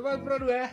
Teman Pro 2.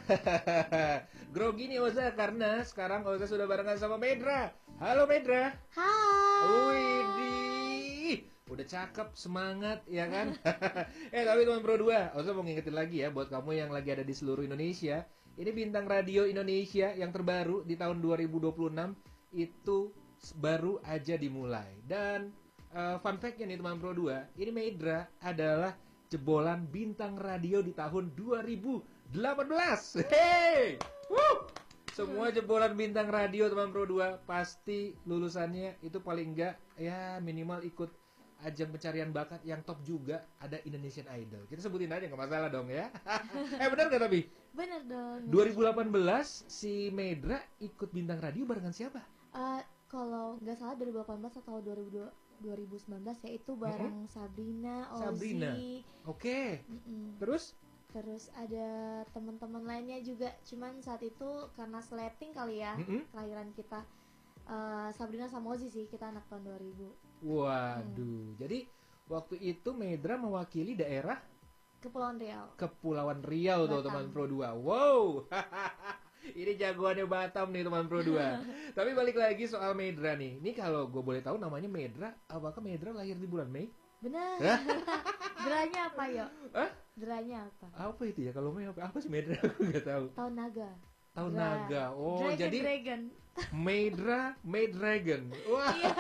Grogi nih Oza karena sekarang Oza sudah barengan sama Medra. Halo Medra. Hai. Widih, udah cakep, semangat ya kan? Tapi teman Pro 2, Oza mau ngingetin lagi ya buat kamu yang lagi ada di seluruh Indonesia. Ini bintang radio Indonesia yang terbaru di tahun 2026 itu baru aja dimulai. Dan fun fact-nya nih teman Pro 2, ini Medra adalah jebolan bintang radio di tahun 2018. Hey! Woo! Semua jebolan bintang radio teman Pro 2 pasti lulusannya itu paling enggak ya minimal ikut ajang pencarian bakat yang top juga, ada Indonesian Idol. Kita sebutin aja, nggak masalah dong ya. Benar nggak tapi? Bener dong. 2018 si Medra ikut bintang radio barengan siapa? Kalau nggak salah 2018 atau 2019 ya itu bareng Sabrina, Ozzy. Sabrina. Oke. Terus? Terus ada teman-teman lainnya juga. Cuman saat itu karena slating kali ya, kelahiran kita. Sabrina sama Ozzy sih, kita anak tahun 2000. Waduh. Jadi waktu itu Medra mewakili daerah Kepulauan Riau Riau. tuh teman Pro 2. Wow. Ini jagoannya Batam nih teman Pro 2. Tapi balik lagi soal Medra nih. Ini kalau gue boleh tahu namanya Medra, apakah Medra lahir di bulan Mei? Benar. Deranya apa, Yo? Deranya apa? Apa itu ya? Kalau Mei apa sih Medra? Aku nggak tahu. Tahun naga. Tahun naga. Oh, Dragon. Medra, Made Dragon. Wah. Iya.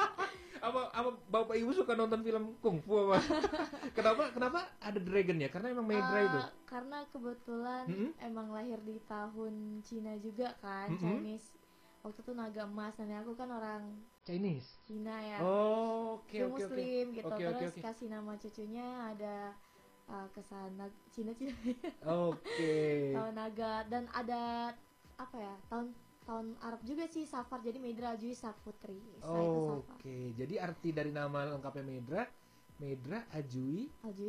Apa Bapak Ibu suka nonton film kungfu apa? Kenapa ada dragonnya? Karena emang Medra itu. Karena kebetulan emang lahir di tahun Cina juga kan, Chinese. Waktu itu naga emas, dan aku kan orang Chinese. Cina ya. Oh, oke. Muslim gitu. Terus Oke. kasih nama cucunya ada kesana Cina. Oke. Tahun naga, dan ada apa ya? Tahun Arab juga sih, Safar, jadi Medra Ajui Saputri. Oke, jadi arti dari nama lengkapnya Medra Ajui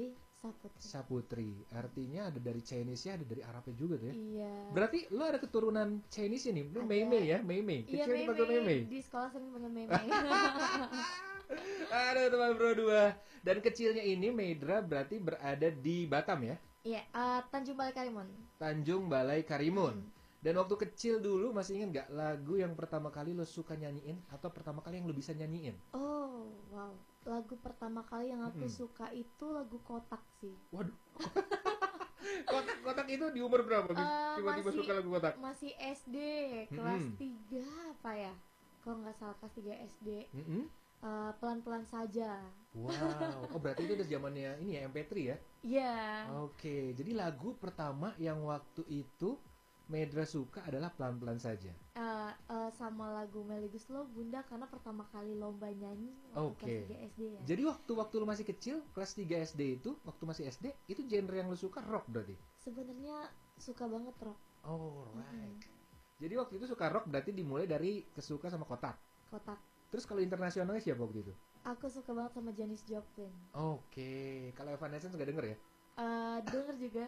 Saputri. Artinya ada dari Chinese-nya, ada dari Arabnya juga tuh ya. Iya. Berarti lo ada keturunan Chinese nih, lu Mei ya, Mei. Iya, Kecil dipanggil Mei. Di sekolah sering panggil Mei. Aduh teman Pro 2. Dan kecilnya ini Medra berarti berada di Batam ya? Iya, Tanjung Balai Karimun. Tanjung Balai Karimun. Dan waktu kecil dulu masih ingat nggak lagu yang pertama kali lo suka nyanyiin atau pertama kali yang lo bisa nyanyiin? Oh, wow. Lagu pertama kali yang aku suka itu lagu Kotak sih. Waduh. Kotak itu di umur berapa? Tiba-tiba suka lagu Kotak? Masih SD, kelas 3 apa ya? Kalau nggak salah kelas 3 SD. Pelan-pelan saja. Wow. Oh, berarti itu udah zamannya ini ya, MP3 ya? Iya. Oke, jadi lagu pertama yang waktu itu Medra suka adalah Pelan-pelan Saja. Sama lagu Melly Guslo, Bunda, karena pertama kali lomba nyanyi waktu kelas 3 SD ya. Jadi waktu lu masih kecil, kelas 3 SD itu, waktu masih SD, itu genre yang lu suka rock berarti? Sebenarnya suka banget rock. Oh, right. Jadi waktu itu suka rock berarti dimulai dari kesuka sama Kotak. Terus kalau internasionalnya siapa waktu itu? Aku suka banget sama Janis Joplin. Oke. Kalau Evanescence nggak denger ya? Denger juga.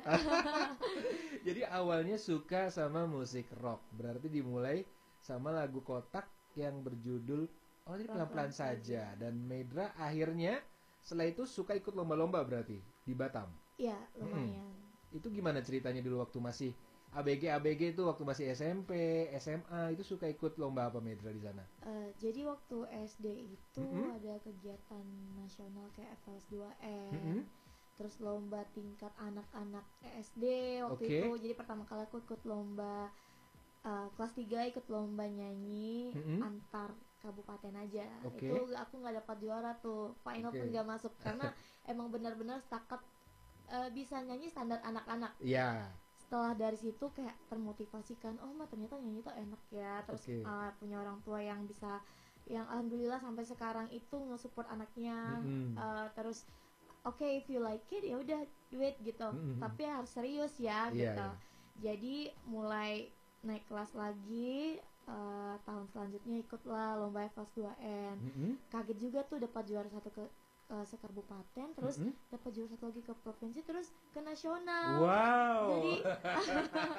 Jadi awalnya suka sama musik rock, berarti dimulai sama lagu Kotak yang berjudul ini Pelan-pelan Saja. Dan Medra akhirnya setelah itu suka ikut lomba-lomba berarti di Batam. Iya, lumayan. Itu gimana ceritanya dulu waktu masih ABG itu, waktu masih SMP, SMA, itu suka ikut lomba apa Medra di sana? Jadi waktu SD itu ada kegiatan nasional kayak FLS 2N. Terus lomba tingkat anak-anak SD waktu itu. Jadi pertama kali aku ikut lomba kelas 3, ikut lomba nyanyi antar kabupaten aja. Itu aku nggak dapat juara tuh, final pun nggak masuk karena emang benar-benar setakat bisa nyanyi standar anak-anak. Iya. Setelah dari situ kayak termotivasikan, ternyata nyanyi tuh enak ya. Terus punya orang tua yang bisa, yang alhamdulillah sampai sekarang itu nge-support anaknya. Terus if you like it ya udah do it gitu. Tapi harus serius ya gitu. Jadi mulai naik kelas lagi, tahun selanjutnya ikutlah lomba FLS 2N. Kaget juga tuh dapat juara 1 ke sekabupaten, terus dapat juara 1 lagi ke provinsi, terus ke nasional. Wow.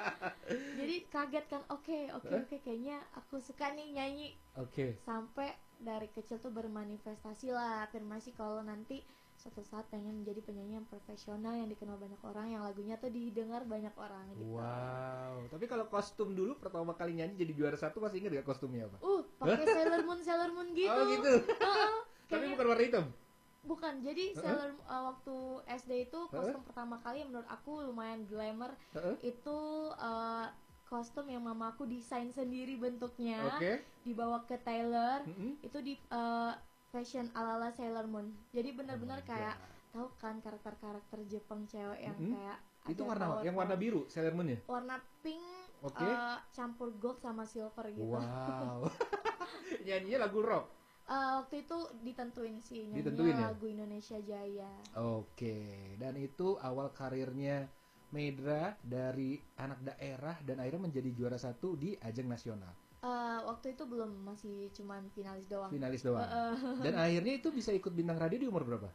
Jadi kaget kan, oke, kayaknya aku suka nih nyanyi. Sampai dari kecil tuh bermanifestasi lah, afirmasi kalau nanti suatu saat pengen menjadi penyanyi yang profesional yang dikenal banyak orang, yang lagunya tuh didengar banyak orang gitu. Wow. Tapi kalau kostum dulu pertama kali nyanyi jadi juara 1 masih ingat gak kostumnya apa? Pakai Sailor Moon gitu. Oh gitu. Tapi bukan warna hitam. Bukan, jadi waktu SD itu kostum pertama kali yang menurut aku lumayan glamour itu kostum yang mama aku desain sendiri bentuknya, dibawa ke tailor, itu di fashion ala-ala Sailor Moon. Jadi benar-benar kayak tahu kan karakter-karakter Jepang cewek yang kayak itu warna yang warna biru Sailor Moon ya? Warna pink campur gold sama silver gitu. Wow. Nyanyinya lagu rock. Waktu itu ditentuin sih nyanyinya lagu Indonesia Jaya. Dan itu awal karirnya Medra dari anak daerah dan akhirnya menjadi juara 1 di ajang nasional. Waktu itu belum, masih cuman finalis doang. Dan akhirnya itu bisa ikut bintang radio di umur berapa?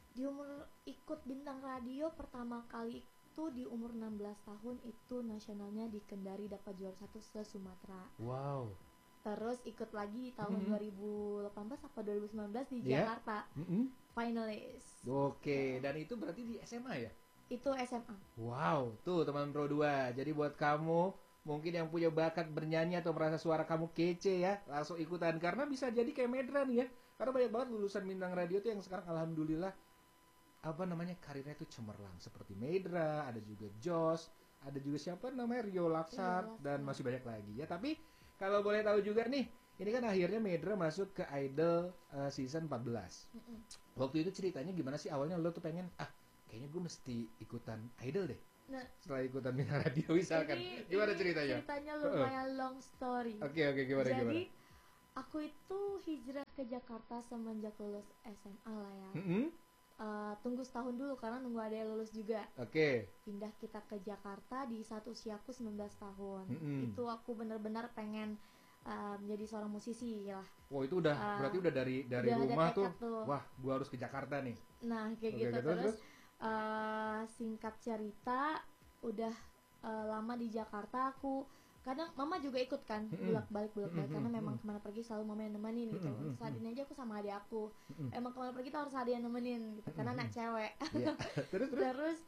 Ikut bintang radio pertama kali itu di umur 16 tahun, itu nasionalnya di Kendari, dapat juara 1 se-Sumatera. Wow. Terus ikut lagi tahun 2018 atau 2019 di Jakarta. Finalis. Dan itu berarti di SMA ya? Itu SMA. Wow, tuh teman Pro 2. Jadi buat kamu mungkin yang punya bakat bernyanyi atau merasa suara kamu kece ya, langsung ikutan. Karena bisa jadi kayak Medra nih ya. Karena banyak banget lulusan bintang radio tuh yang sekarang alhamdulillah karirnya tuh cemerlang. Seperti Medra, ada juga Jos, ada juga siapa namanya Rio Laksar, dan masih banyak lagi ya. Tapi kalau boleh tahu juga nih, ini kan akhirnya Medra masuk ke Idol season 14. Waktu itu ceritanya gimana sih awalnya lo tuh pengen, kayaknya gue mesti ikutan Idol deh. Nah, setelah ikutan bintang radio misalkan, gimana ceritanya? Ceritanya lumayan long story. Oke, gimana? Jadi aku itu hijrah ke Jakarta semenjak lulus SMA lah ya. Tunggu setahun dulu karena nunggu ada yang lulus juga. Pindah kita ke Jakarta di saat usiaku 19 tahun. Itu aku benar-benar pengen menjadi seorang musisi lah. Wow, itu udah berarti udah dari rumah tuh. Wah, gua harus ke Jakarta nih. Nah, kayak gitu. Terus singkat cerita, udah lama di Jakarta, aku kadang mama juga ikut kan, bolak-balik karena memang kemana pergi selalu mama yang nemenin gitu. Saat ini aja aku sama adik aku, emang kemana pergi tuh harus ada yang nemenin gitu, karena anak cewek. Terus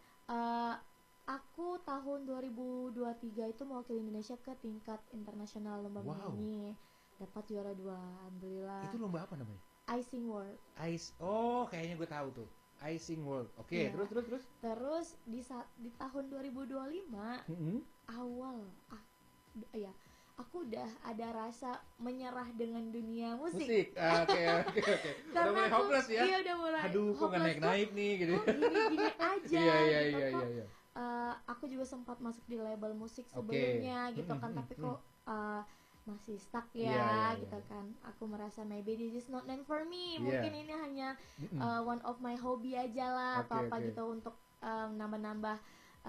aku tahun 2023 itu mewakili Indonesia ke tingkat internasional lomba menyanyi, dapat juara 2, alhamdulillah. Itu lomba apa namanya? Icing World. Kayaknya gue tahu tuh. Icing World. Terus di tahun 2025 awal aku udah ada rasa menyerah dengan dunia musik. Oke. Udah mulai hopeless ya? Iya, udah mulai. Aduh, kok nggak naik nih gitu. Gini aja. Iya. Aku juga sempat masuk di label musik sebelumnya gitu kan, tapi kok masih stuck ya, gitu kan. Aku merasa maybe this is not meant for me. Mungkin ini hanya one of my hobby aja lah, atau apa gitu, untuk nambah-nambah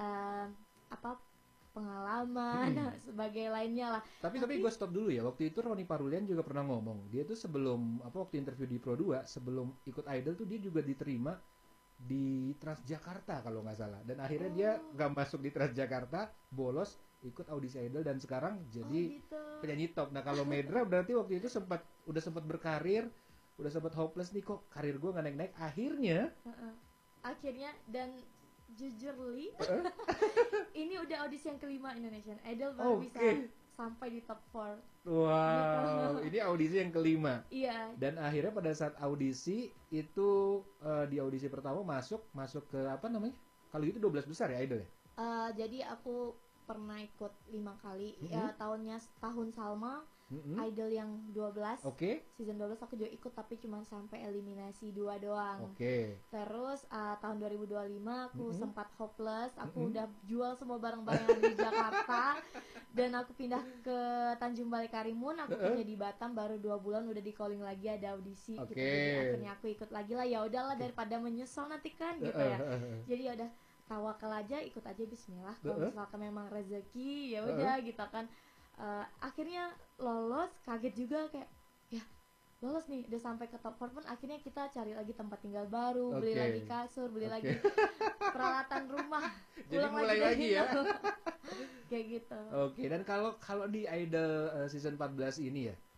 pengalaman sebagai lainnya lah. Tapi gue stop dulu ya. Waktu itu Roni Parulian juga pernah ngomong, dia tuh sebelum waktu interview di Pro 2, sebelum ikut Idol tuh dia juga diterima di Transjakarta kalau nggak salah, dan akhirnya dia nggak masuk di Transjakarta, bolos ikut audisi Idol dan sekarang jadi penyanyi top. Nah, kalau Medra berarti waktu itu udah sempat berkarir, udah sempat hopeless nih, kok karir gue nggak naik-naik. Akhirnya dan jujur Li, ini udah audisi yang kelima Indonesian Idol, baru bisa sampai di top 4. Wow, ini audisi yang kelima. Iya. Dan akhirnya pada saat audisi itu di audisi pertama masuk ke apa namanya? Kalau itu 12 besar ya Idol ya? Jadi aku pernah ikut 5 kali. Ya, tahun Salma, Idol yang 12. Season 12 aku juga ikut, tapi cuma sampai eliminasi 2 doang. Terus tahun 2025 aku sempat hopeless. Aku udah jual semua barang-barang yang di Jakarta dan aku pindah ke Tanjung Balai Karimun. Aku kerja di Batam baru 2 bulan udah di calling lagi, ada audisi gitu. Jadi akhirnya aku ikut lagi lah, ya udahlah daripada menyesal nanti kan gitu ya. Jadi ya udah, tawakal aja, ikut aja, bismillah. Kalau misalkan memang rezeki ya udah gitu kan. Akhirnya lolos, kaget juga kayak ya lolos nih, udah sampai ke top 4 pun akhirnya kita cari lagi tempat tinggal baru, beli lagi kasur, beli lagi peralatan rumah, jadi mulai lagi ya. Kayak gitu. Dan kalau di Idol season 14 ini ya,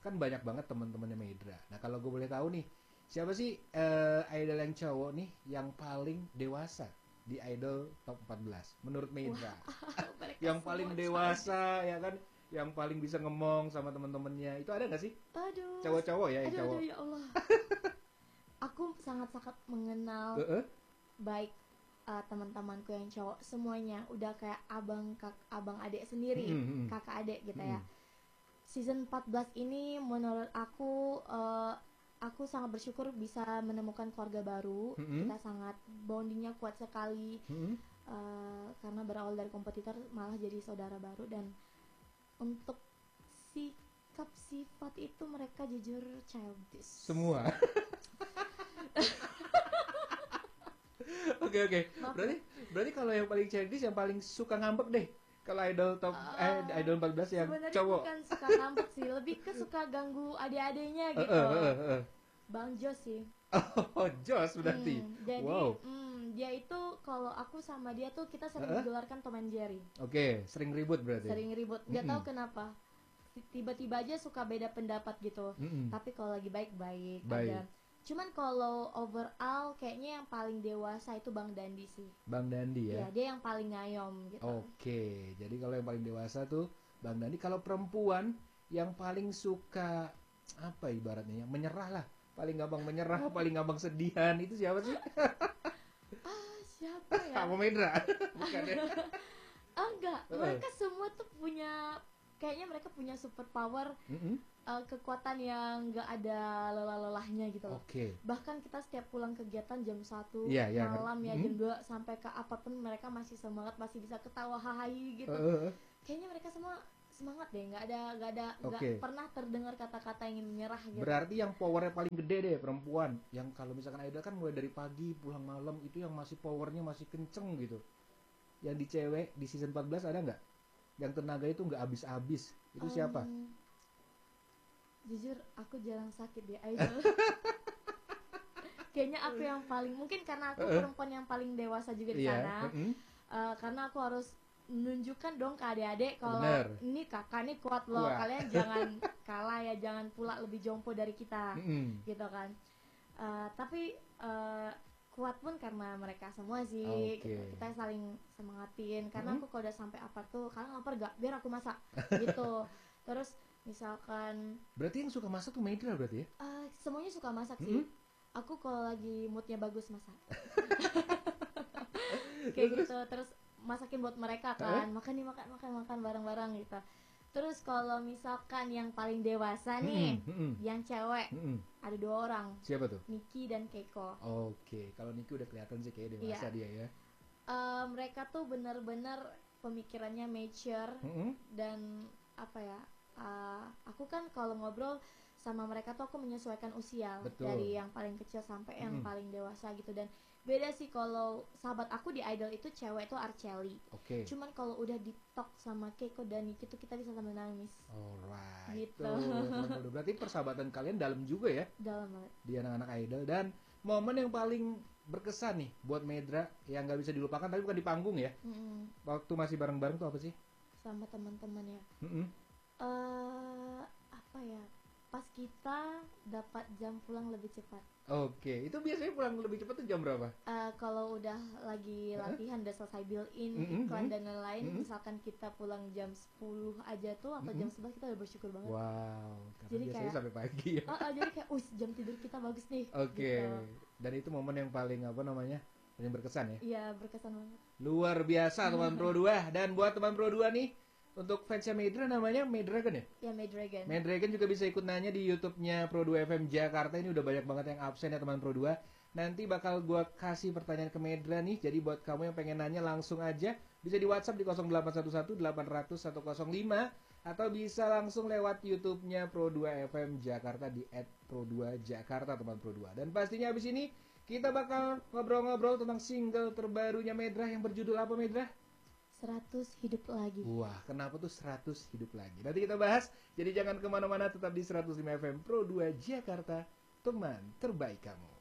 kan banyak banget teman-temannya Medra. Nah kalau gue boleh tahu nih, siapa sih idol yang cowok nih yang paling dewasa di idol top 14 menurut Medra? Yang paling dewasa ya kan, yang paling bisa ngomong sama teman-temannya, itu ada nggak sih? Aduh. Cowok-cowok ya, yang cowok. Aduh, ya Allah. Aku sangat-sangat mengenal baik teman-temanku yang cowok semuanya, udah kayak abang adik sendiri, kakak adik gitu ya. Season 14 ini menurut aku sangat bersyukur bisa menemukan keluarga baru. Kita sangat bondingnya kuat sekali, karena berawal dari kompetitor malah jadi saudara baru. Dan untuk sikap sifat itu mereka jujur childish semua. Oke. Berarti kalau yang paling childish, yang paling suka ngambek deh. Kalau idol top idol 14 yang sebenarnya cowok. Bukan suka ngambek sih, lebih ke suka ganggu adik-adiknya gitu. Bang Jos sih. Oh, Jos berarti. Jadi wow. Dia itu kalau aku sama dia tuh kita sering digelarkan Tom and Jerry. Oke, sering ribut berarti. Sering ribut. Gak tahu kenapa. Tiba-tiba aja suka beda pendapat gitu. Tapi kalau lagi baik-baik aja. Cuman kalau overall kayaknya yang paling dewasa itu Bang Dandi sih. Bang Dandi ya? Ya, dia yang paling ngayom gitu. Oke, jadi kalau yang paling dewasa tuh Bang Dandi. Kalau perempuan yang paling suka, apa ibaratnya, yang menyerah lah. Paling gampang menyerah, paling gampang sedihan, itu siapa sih? Siapa ya? Kamu Medra? Bukan ya? Enggak, mereka semua tuh kayaknya mereka punya super power. Kekuatan yang gak ada lelah-lelahnya gitu loh. Bahkan kita setiap pulang kegiatan jam 1 malam ya jam 2 sampai ke apapun mereka masih semangat, masih bisa ketawa hahahi gitu. Kayaknya mereka semua semangat deh, nggak pernah terdengar kata-kata ingin menyerah gitu. Berarti yang powernya paling gede deh perempuan, yang kalau misalkan idol kan mulai dari pagi pulang malam, itu yang masih powernya masih kenceng gitu. Yang di cewek di season 14 ada nggak? Yang tenaga itu nggak habis-habis, itu siapa? Jujur aku jarang sakit di idol. Kayaknya aku yang paling, mungkin karena aku perempuan yang paling dewasa juga di sana. Karena aku harus menunjukkan dong ke adik-adik kalau ini kakak nih kuat loh. Kalian jangan kalah ya, jangan pula lebih jompo dari kita. Gitu kan. Tapi kuat pun karena mereka semua sih. Kita saling semangatin. Karena aku kalau udah sampai apa tuh, kalian lapar gak? Biar aku masak. Gitu. Terus misalkan, berarti yang suka masak tuh Medra berarti ya? Semuanya suka masak sih. Aku kalau lagi moodnya bagus masak. Kayak gitu. Terus masakin buat mereka kan, makan bareng-bareng gitu. Terus kalau misalkan yang paling dewasa nih, yang cewek, ada 2 orang. Siapa tuh? Niki dan Keiko. Oke, kalau Niki udah kelihatan sih kayak dewasa dia ya. Mereka tuh bener-bener pemikirannya mature dan apa ya? Aku kan kalau ngobrol sama mereka tuh aku menyesuaikan usia. Dari yang paling kecil sampai yang paling dewasa gitu. Dan beda sih, kalau sahabat aku di idol itu cewek itu Arceli. Cuman kalau udah di talk sama Keiko dan Niki tuh kita bisa sambil nangis. Alright. Gitu. Berarti persahabatan kalian dalam juga ya? Dalam banget. Di anak-anak idol. Dan momen yang paling berkesan nih buat Medra yang nggak bisa dilupakan, tapi bukan di panggung ya? Waktu masih bareng-bareng tuh apa sih? Sama teman-teman ya. Apa ya? Pas kita dapat jam pulang lebih cepat. Itu biasanya pulang lebih cepat tuh jam berapa? Kalau udah lagi latihan, udah selesai build-in, iklan dan lain-lain, misalkan kita pulang jam 10 aja tuh atau jam 11, kita udah bersyukur banget. Wow, karena jadi biasanya kayak, sampai pagi ya. Jadi kayak, jam tidur kita bagus nih. Gitu. Dan itu momen yang paling paling berkesan ya? Iya, berkesan banget. Luar biasa teman Pro 2. Dan buat teman Pro 2 nih, untuk fansnya Medra namanya Medragon ya? Ya, Medragon. Medragon juga bisa ikut nanya di YouTube-nya Pro 2 FM Jakarta. Ini udah banyak banget yang absen ya teman Pro 2. Nanti bakal gua kasih pertanyaan ke Medra nih. Jadi buat kamu yang pengen nanya langsung aja, bisa di WhatsApp di 0811 800 105 atau bisa langsung lewat YouTube-nya Pro 2 FM Jakarta di @pro2jakarta teman Pro 2. Dan pastinya habis ini kita bakal ngobrol-ngobrol tentang single terbarunya Medra yang berjudul apa, Medra? 100 hidup lagi. Wah, kenapa tuh 100 hidup lagi? Nanti kita bahas. Jadi jangan kemana-mana, tetap di 105 FM Pro 2 Jakarta, teman terbaik kamu.